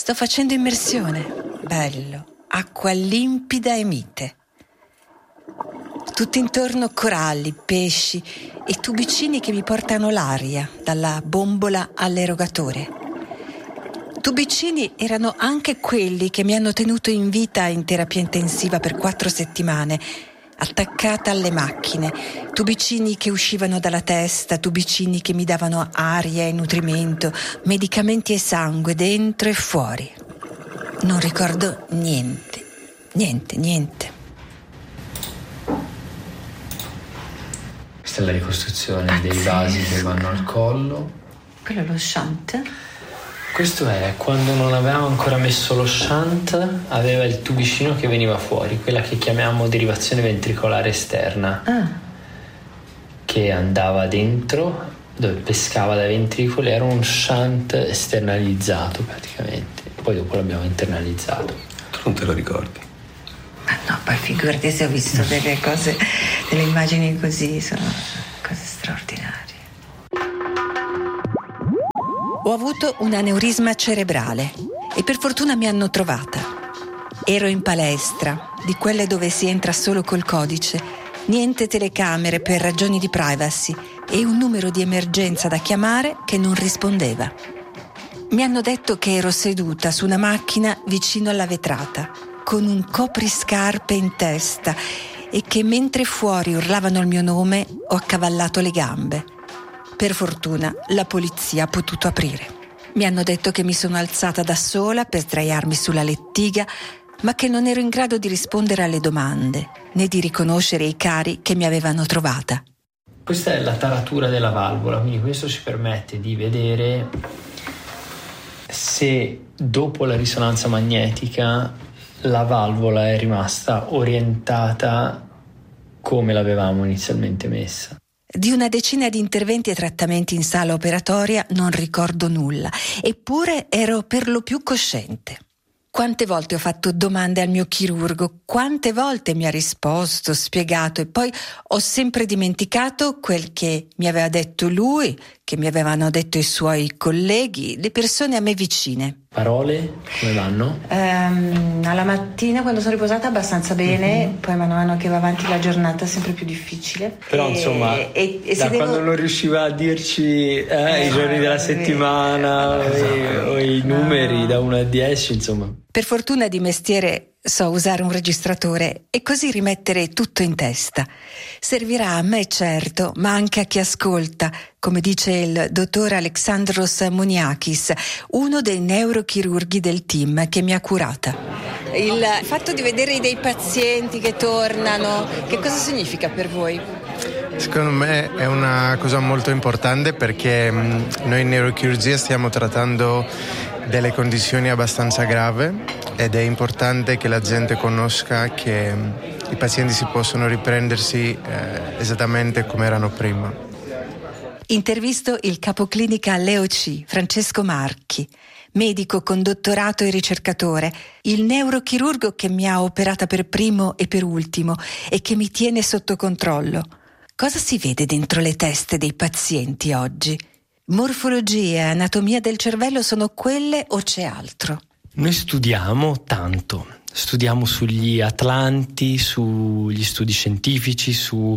Sto facendo immersione. Bello. Acqua limpida e mite. Tutto intorno coralli, pesci e tubicini che mi portano l'aria dalla bombola all'erogatore. Tubicini erano anche quelli che mi hanno tenuto in vita in terapia intensiva per 4 settimane, attaccata alle macchine, tubicini che uscivano dalla testa, tubicini che mi davano aria e nutrimento, medicamenti e sangue dentro e fuori. Non ricordo niente. Questa è la ricostruzione dei vasi che vanno al collo. Quello è lo shunt? Questo è quando non avevamo ancora messo lo shunt, aveva il tubicino che veniva fuori, quella che chiamiamo derivazione ventricolare esterna, che andava dentro, dove pescava dai ventricoli, era un shunt esternalizzato praticamente. Poi dopo l'abbiamo internalizzato. Tu non te lo ricordi? Ma no, poi figurati se ho visto delle cose, delle immagini così, sono cose straordinarie. Ho avuto un aneurisma cerebrale e per fortuna mi hanno trovata. Ero in palestra, di quelle dove si entra solo col codice, niente telecamere per ragioni di privacy e un numero di emergenza da chiamare che non rispondeva. Mi hanno detto che ero seduta su una macchina vicino alla vetrata, con un copriscarpe in testa e che mentre fuori urlavano il mio nome ho accavallato le gambe. Per fortuna la polizia ha potuto aprire. Mi hanno detto che mi sono alzata da sola per sdraiarmi sulla lettiga, ma che non ero in grado di rispondere alle domande, né di riconoscere i cari che mi avevano trovata. Questa è la taratura della valvola, quindi questo ci permette di vedere se dopo la risonanza magnetica la valvola è rimasta orientata come l'avevamo inizialmente messa. Di una decina di interventi e trattamenti in sala operatoria non ricordo nulla, eppure ero per lo più cosciente. Quante volte ho fatto domande al mio chirurgo, quante volte mi ha risposto, spiegato e poi ho sempre dimenticato quel che mi aveva detto lui, che mi avevano detto i suoi colleghi, le persone a me vicine. Parole, come vanno? Alla mattina quando sono riposata abbastanza bene, poi man mano che va avanti la giornata è sempre più difficile. Però insomma, da quando non riusciva a dirci i giorni della settimana o i numeri da 1 a 10, insomma. Per fortuna di mestiere so usare un registratore e così rimettere tutto in testa. Servirà a me certo, ma anche a chi ascolta, come dice il dottor Alexandros Muniakis, uno dei neurochirurghi del team che mi ha curata. Il fatto di vedere dei pazienti che tornano, che cosa significa per voi? Secondo me è una cosa molto importante perché noi in neurochirurgia stiamo trattando delle condizioni abbastanza gravi ed è importante che la gente conosca che i pazienti si possono riprendersi esattamente come erano prima. Intervisto il capoclinica all'EOC, Francesco Marchi, medico con dottorato e ricercatore, il neurochirurgo che mi ha operata per primo e per ultimo e che mi tiene sotto controllo. Cosa si vede dentro le teste dei pazienti oggi? Morfologia e anatomia del cervello sono quelle o c'è altro? Noi studiamo tanto, studiamo sugli atlanti, sugli studi scientifici, su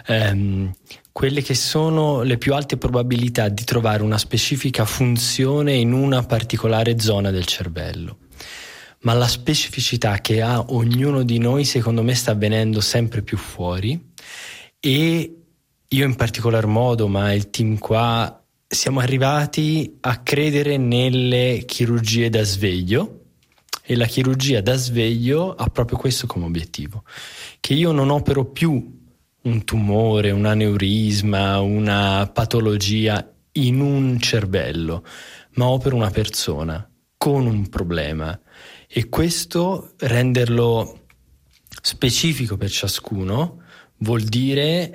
quelle che sono le più alte probabilità di trovare una specifica funzione in una particolare zona del cervello. Ma la specificità che ha ognuno di noi secondo me sta venendo sempre più fuori e io in particolar modo, ma il team qua, siamo arrivati a credere nelle chirurgie da sveglio e la chirurgia da sveglio ha proprio questo come obiettivo, che io non opero più un tumore, un aneurisma, una patologia in un cervello, ma opero una persona con un problema e questo renderlo specifico per ciascuno vuol dire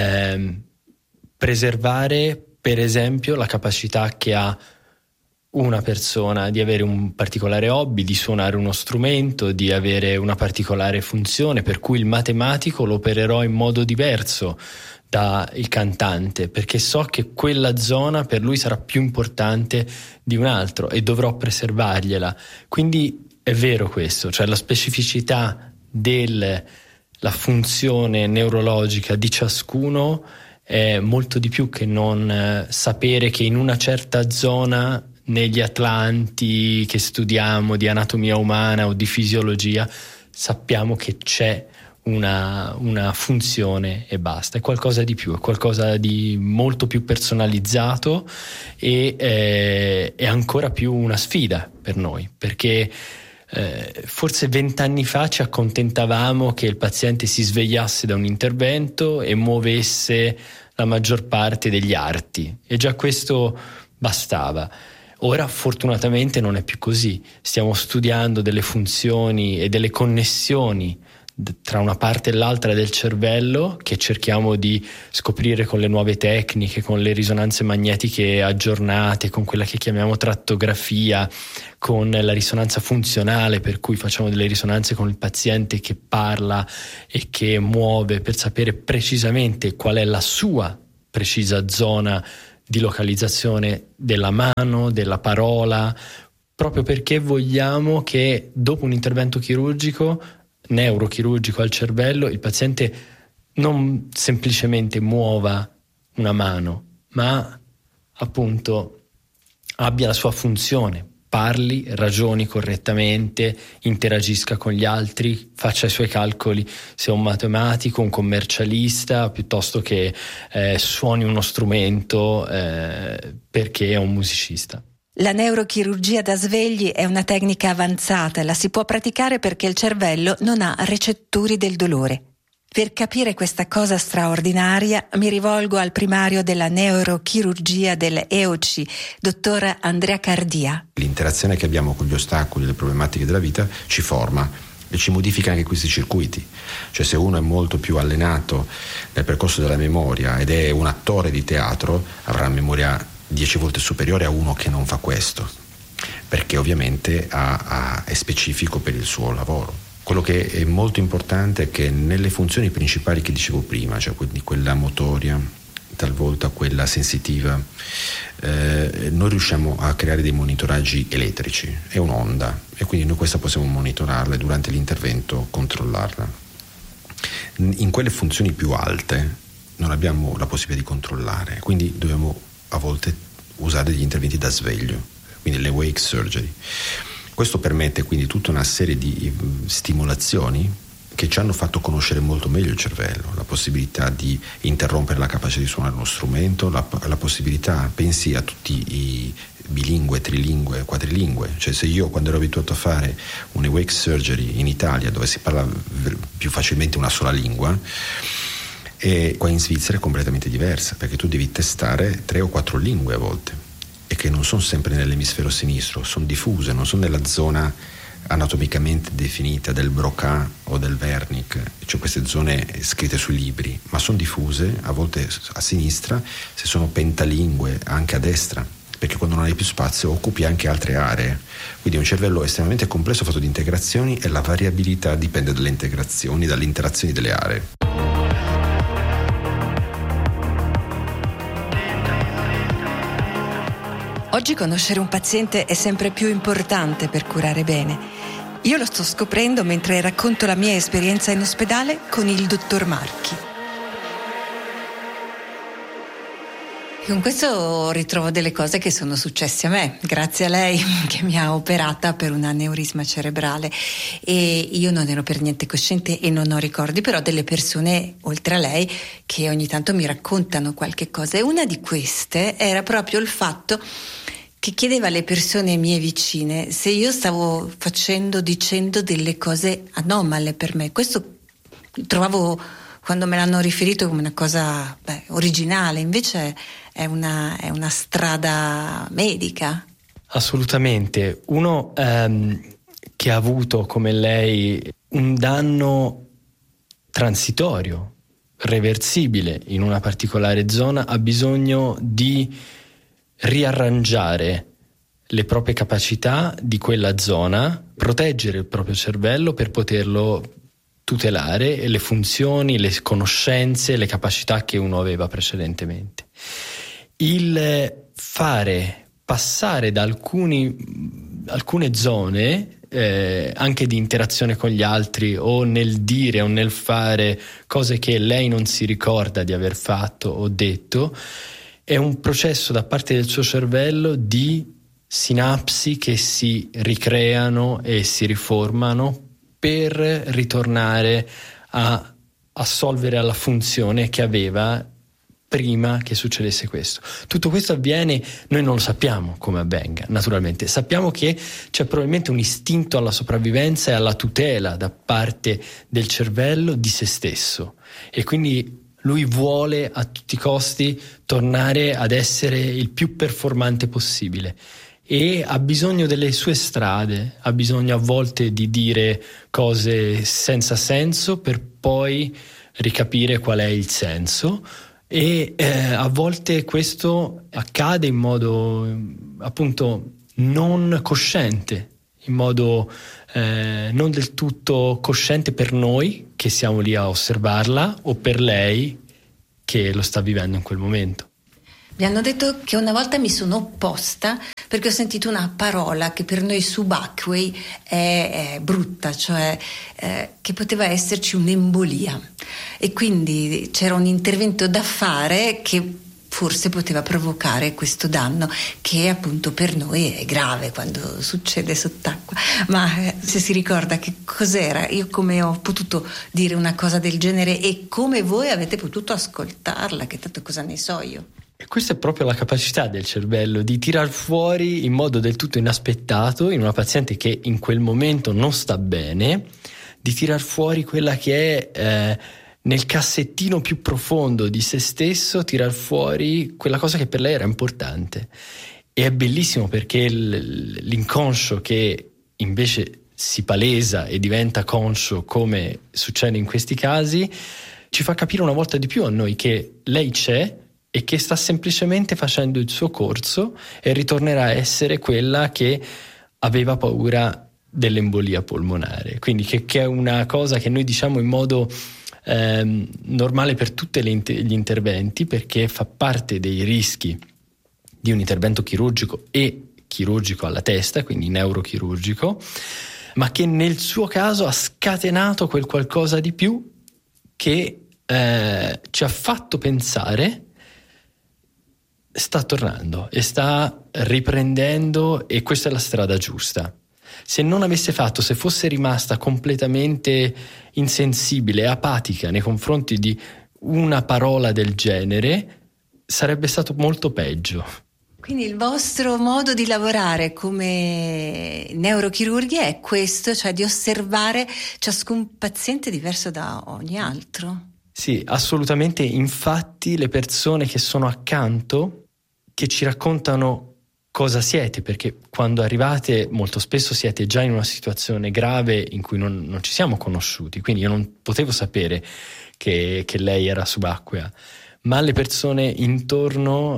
preservare per esempio la capacità che ha una persona di avere un particolare hobby, di suonare uno strumento, di avere una particolare funzione, per cui il matematico lo opererò in modo diverso dal cantante, perché so che quella zona per lui sarà più importante di un altro e dovrò preservargliela. Quindi è vero questo, cioè la specificità della funzione neurologica di ciascuno è molto di più che non sapere che in una certa zona, negli atlanti che studiamo di anatomia umana o di fisiologia, sappiamo che c'è una funzione e basta. È qualcosa di più, è qualcosa di molto più personalizzato e è ancora più una sfida per noi, perché forse 20 anni fa ci accontentavamo che il paziente si svegliasse da un intervento e muovesse la maggior parte degli arti, e già questo bastava. Ora fortunatamente non è più così, stiamo studiando delle funzioni e delle connessioni tra una parte e l'altra del cervello, che cerchiamo di scoprire con le nuove tecniche, con le risonanze magnetiche aggiornate, con quella che chiamiamo trattografia, con la risonanza funzionale, per cui facciamo delle risonanze con il paziente che parla e che muove per sapere precisamente qual è la sua precisa zona di localizzazione della mano, della parola, proprio perché vogliamo che dopo un intervento chirurgico, neurochirurgico al cervello, il paziente non semplicemente muova una mano, ma appunto abbia la sua funzione, parli, ragioni correttamente, interagisca con gli altri, faccia i suoi calcoli, sia un matematico, un commercialista, piuttosto che suoni uno strumento perché è un musicista. La neurochirurgia da svegli è una tecnica avanzata, la si può praticare perché il cervello non ha recettori del dolore. Per capire questa cosa straordinaria mi rivolgo al primario della neurochirurgia del EOC, dottor Andrea Cardia. L'interazione che abbiamo con gli ostacoli e le problematiche della vita ci forma e ci modifica anche questi circuiti. Cioè, se uno è molto più allenato nel percorso della memoria ed è un attore di teatro, avrà una memoria 10 volte superiore a uno che non fa questo, perché ovviamente è specifico per il suo lavoro. Quello che è molto importante è che nelle funzioni principali che dicevo prima, cioè quindi quella motoria, talvolta quella sensitiva, noi riusciamo a creare dei monitoraggi elettrici, è un'onda, e quindi noi questa possiamo monitorarla e durante l'intervento controllarla. In quelle funzioni più alte non abbiamo la possibilità di controllare, quindi dobbiamo a volte usare degli interventi da sveglio, quindi le wake surgery. Questo permette quindi tutta una serie di stimolazioni che ci hanno fatto conoscere molto meglio il cervello, la possibilità di interrompere la capacità di suonare uno strumento, la possibilità, pensi a tutti i bilingue, trilingue, quadrilingue, cioè se io quando ero abituato a fare una wake surgery in Italia dove si parla più facilmente una sola lingua, e qua in Svizzera è completamente diversa, perché tu devi testare 3 o 4 lingue a volte, e che non sono sempre nell'emisfero sinistro, sono diffuse, non sono nella zona anatomicamente definita del Broca o del Wernicke, cioè queste zone scritte sui libri, ma sono diffuse a volte a sinistra, se sono pentalingue anche a destra, perché quando non hai più spazio occupi anche altre aree. Quindi è un cervello estremamente complesso, fatto di integrazioni, e la variabilità dipende dalle integrazioni, dalle interazioni delle aree. Oggi conoscere un paziente è sempre più importante per curare bene. Io lo sto scoprendo mentre racconto la mia esperienza in ospedale con il dottor Marchi. Con questo ritrovo delle cose che sono successe a me, grazie a lei che mi ha operata per un aneurisma cerebrale, e io non ero per niente cosciente e non ho ricordi, però delle persone oltre a lei che ogni tanto mi raccontano qualche cosa, e una di queste era proprio il fatto che chiedeva alle persone mie vicine se io stavo dicendo delle cose anomale per me. Questo trovavo, quando me l'hanno riferito, come una cosa originale, invece è una strada medica. Assolutamente. Uno che ha avuto come lei un danno transitorio, reversibile in una particolare zona, ha bisogno di riarrangiare le proprie capacità di quella zona, proteggere il proprio cervello per poterlo tutelare le funzioni, le conoscenze, le capacità che uno aveva precedentemente. Il fare passare da alcune zone anche di interazione con gli altri, o nel dire o nel fare cose che lei non si ricorda di aver fatto o detto, è un processo da parte del suo cervello di sinapsi che si ricreano e si riformano per ritornare a assolvere alla funzione che aveva prima che succedesse questo. Tutto questo avviene, noi non lo sappiamo come avvenga, naturalmente. Sappiamo che c'è probabilmente un istinto alla sopravvivenza e alla tutela da parte del cervello di se stesso, e quindi lui vuole a tutti i costi tornare ad essere il più performante possibile, e ha bisogno delle sue strade, ha bisogno a volte di dire cose senza senso per poi ricapire qual è il senso, e a volte questo accade in modo appunto non cosciente, in modo non del tutto cosciente per noi che siamo lì a osservarla, o per lei che lo sta vivendo in quel momento. Mi hanno detto che una volta mi sono opposta perché ho sentito una parola che per noi subacquei è brutta, cioè che poteva esserci un'embolia, e quindi c'era un intervento da fare che forse poteva provocare questo danno, che appunto per noi è grave quando succede sott'acqua. Ma se si ricorda che cos'era, io come ho potuto dire una cosa del genere e come voi avete potuto ascoltarla, che tanto cosa ne so io. E questa è proprio la capacità del cervello di tirar fuori in modo del tutto inaspettato, in una paziente che in quel momento non sta bene, di tirar fuori quella che è nel cassettino più profondo di se stesso, tirar fuori quella cosa che per lei era importante. E è bellissimo perché l'inconscio, che invece si palesa e diventa conscio, come succede in questi casi, ci fa capire una volta di più a noi che lei c'è e che sta semplicemente facendo il suo corso, e ritornerà a essere quella che aveva paura dell'embolia polmonare. Quindi che è una cosa che noi diciamo in modo normale per tutti gli interventi, perché fa parte dei rischi di un intervento chirurgico, e chirurgico alla testa, quindi neurochirurgico, ma che nel suo caso ha scatenato quel qualcosa di più che ci ha fatto pensare sta tornando e sta riprendendo, e questa è la strada giusta. Se non avesse fatto, se fosse rimasta completamente insensibile, apatica nei confronti di una parola del genere, sarebbe stato molto peggio. Quindi il vostro modo di lavorare come neurochirurghi è questo, cioè di osservare ciascun paziente diverso da ogni altro? Sì, assolutamente. Infatti le persone che sono accanto, che ci raccontano cosa siete, perché quando arrivate molto spesso siete già in una situazione grave in cui non ci siamo conosciuti, quindi io non potevo sapere che lei era subacquea, ma le persone intorno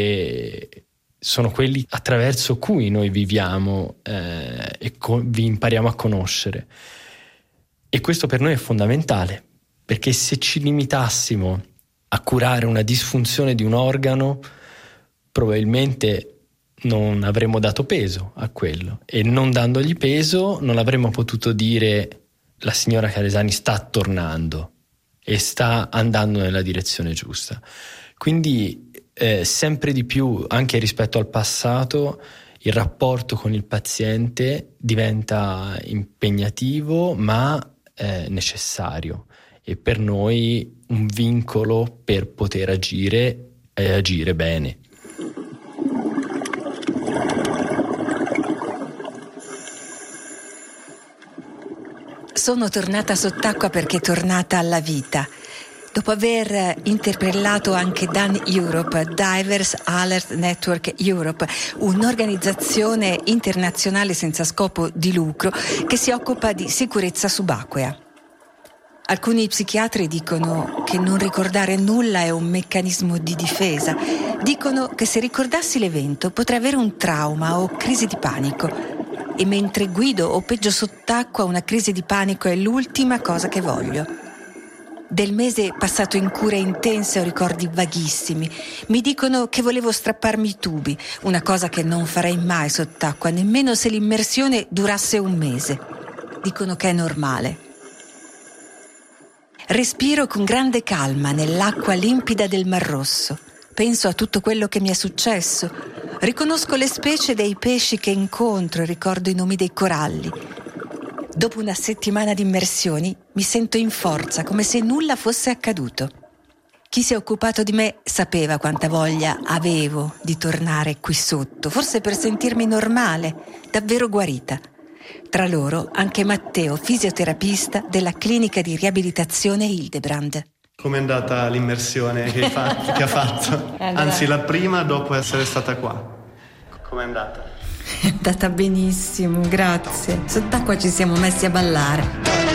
sono quelli attraverso cui noi viviamo e vi impariamo a conoscere. E questo per noi è fondamentale, perché se ci limitassimo a curare una disfunzione di un organo, probabilmente non avremmo dato peso a quello, e non dandogli peso non avremmo potuto dire la signora Caresani sta tornando e sta andando nella direzione giusta. Quindi sempre di più, anche rispetto al passato, il rapporto con il paziente diventa impegnativo ma necessario, e per noi un vincolo per poter agire e agire bene. Sono tornata sott'acqua perché è tornata alla vita. Dopo aver interpellato anche DAN Europe, Divers Alert Network Europe, un'organizzazione internazionale senza scopo di lucro che si occupa di sicurezza subacquea. Alcuni psichiatri dicono che non ricordare nulla è un meccanismo di difesa. Dicono che se ricordassi l'evento potrei avere un trauma o crisi di panico. e mentre guido o peggio sott'acqua una crisi di panico è l'ultima cosa che voglio. Del mese passato in cure intense ho ricordi vaghissimi. Mi dicono che volevo strapparmi i tubi, una cosa che non farei mai sott'acqua, nemmeno se l'immersione durasse un mese. Dicono che è normale. Respiro con grande calma nell'acqua limpida del Mar Rosso. Penso a tutto quello che mi è successo. Riconosco le specie dei pesci che incontro e ricordo i nomi dei coralli. Dopo una settimana di immersioni mi sento in forza, come se nulla fosse accaduto. Chi si è occupato di me sapeva quanta voglia avevo di tornare qui sotto, forse per sentirmi normale, davvero guarita. Tra loro anche Matteo, fisioterapista della clinica di riabilitazione Hildebrand. Com'è andata l'immersione che ha fatto? Anzi, la prima dopo essere stata qua. Com'è andata? È andata benissimo, grazie. Sott'acqua ci siamo messi a ballare.